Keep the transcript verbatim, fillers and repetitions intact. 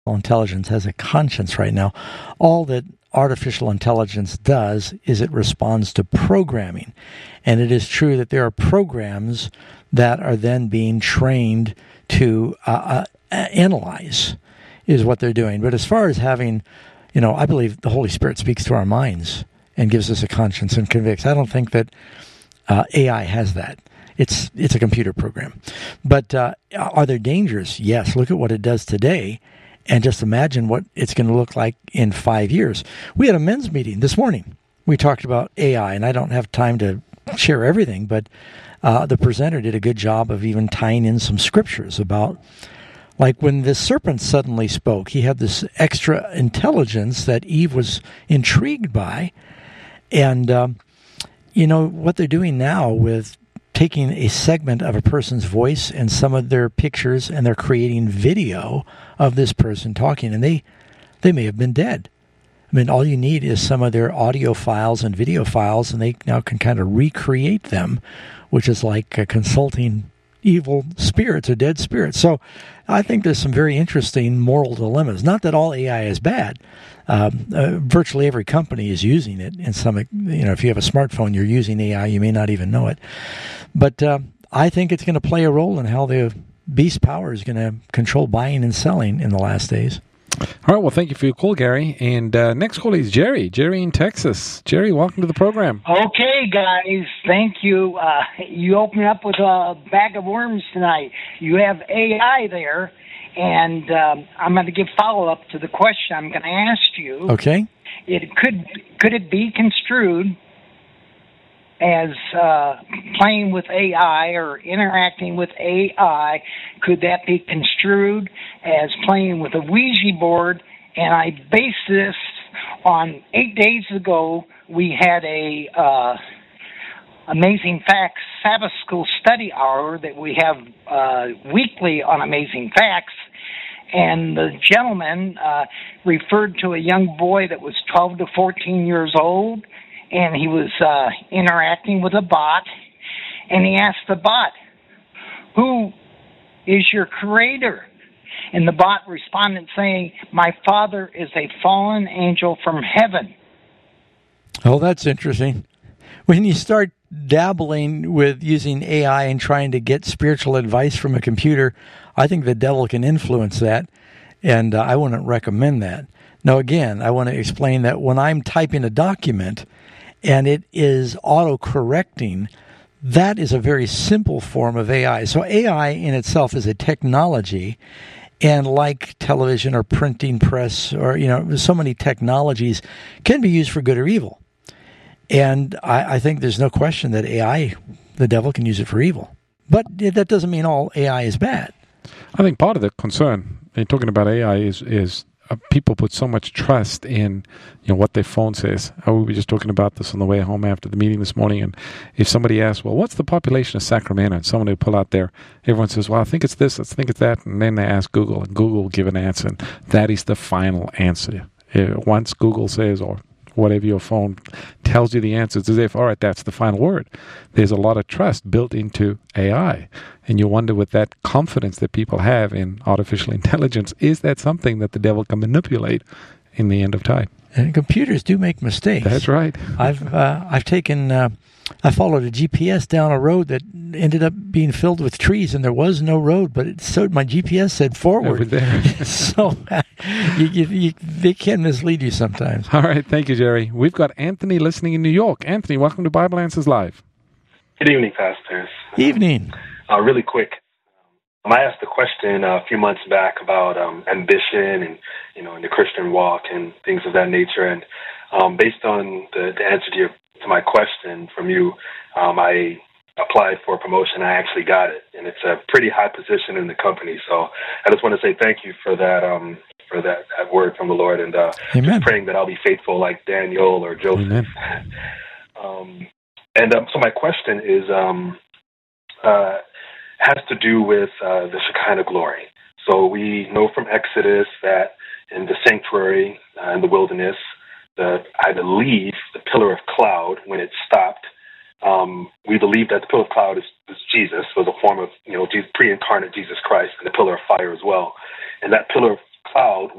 intelligence has a conscience right now. All that artificial intelligence does is it responds to programming. And it is true that there are programs that are then being trained to uh, uh, analyze is what they're doing. But as far as having, you know, I believe the Holy Spirit speaks to our minds and gives us a conscience and convicts. I don't think that uh, A I has that. It's it's a computer program. But uh, are there dangers? Yes. Look at what it does today. And just imagine what it's going to look like in five years. We had a men's meeting this morning. We talked about A I, and I don't have time to share everything, but uh, the presenter did a good job of even tying in some scriptures about, like when the serpent suddenly spoke, he had this extra intelligence that Eve was intrigued by. And, um, you know, what they're doing now with taking a segment of a person's voice and some of their pictures, and they're creating video of this person talking, and they they may have been dead. I mean, all you need is some of their audio files and video files, and they now can kind of recreate them, which is like uh, consulting evil spirits or dead spirits. So I think there's some very interesting moral dilemmas. Not that all A I is bad. Um, uh, virtually every company is using it in some, you know, if you have a smartphone, you're using A I, you may not even know it. But uh, I think it's going to play a role in how the beast power is going to control buying and selling in the last days. All right, well, thank you for your call, Gary. And uh, next call is Jerry. Jerry in Texas. Jerry, welcome to the program. Okay, guys, thank you. Uh, you opened up with a bag of worms tonight. You have A I there, and um, I'm going to give follow-up to the question I'm going to ask you. Okay. It could could it be construed as uh, playing with A I or interacting with A I? Could that be construed as playing with a Ouija board? And I base this on eight days ago, we had a uh, Amazing Facts Sabbath School study hour that we have uh, weekly on Amazing Facts. And the gentleman uh, referred to a young boy that was twelve to fourteen years old, and he was uh, interacting with a bot, and he asked the bot, "Who is your creator?" And the bot responded saying, "My father is a fallen angel from heaven." Oh, that's interesting. When you start dabbling with using A I and trying to get spiritual advice from a computer, I think the devil can influence that, and uh, I wouldn't recommend that. Now, again, I want to explain that when I'm typing a document and it is auto-correcting, that is a very simple form of A I. So A I in itself is a technology, and like television or printing press or, you know, so many technologies can be used for good or evil. And I, I think there's no question that A I, the devil can use it for evil. But that doesn't mean all A I is bad. I think part of the concern in talking about A I is is uh, people put so much trust in, you know, what their phone says. Uh, we were just talking about this on the way home after the meeting this morning, and if somebody asks, well, what's the population of Sacramento? And someone would pull out there, everyone says, well, I think it's this, I think it's that, and then they ask Google, and Google will give an answer, and that is the final answer. Uh, once Google says, or whatever your phone tells you the answer, it's as if, all right, that's the final word. There's a lot of trust built into A I. And you wonder, with that confidence that people have in artificial intelligence, is that something that the devil can manipulate in the end of time? And computers do make mistakes. That's right. I've uh, I've taken, uh, I followed a G P S down a road that ended up being filled with trees, and there was no road, but it so my G P S said forward. Over there. So uh, you, you, you, they can mislead you sometimes. All right. Thank you, Jerry. We've got Anthony listening in New York. Anthony, welcome to Bible Answers Live. Good evening, pastors. Evening. Uh, really quick, um, I asked a question uh, a few months back about um, ambition and, you know, in the Christian walk and things of that nature. And um, based on the, the answer to, your, to my question from you, um, I applied for a promotion. I actually got it, and it's a pretty high position in the company. So I just want to say thank you for that um, for that, that word from the Lord, and uh, just praying that I'll be faithful like Daniel or Joseph. um, and um, so my question is um, uh, has to do with uh, the Shekinah glory. So we know from Exodus that in the sanctuary uh, in the wilderness, the I believe the pillar of cloud, when it stopped, um, we believe that the pillar of cloud is, is Jesus, was a form of, you know, Jesus, pre-incarnate Jesus Christ, and the pillar of fire as well. And that pillar of cloud